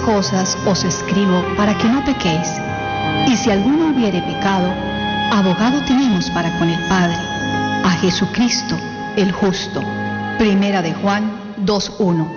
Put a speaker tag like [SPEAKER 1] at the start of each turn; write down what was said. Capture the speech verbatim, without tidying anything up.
[SPEAKER 1] cosas os escribo para que no pequéis. Y si alguno hubiere pecado, abogado tenemos para con el Padre, a Jesucristo el justo. Primera de Juan dos uno.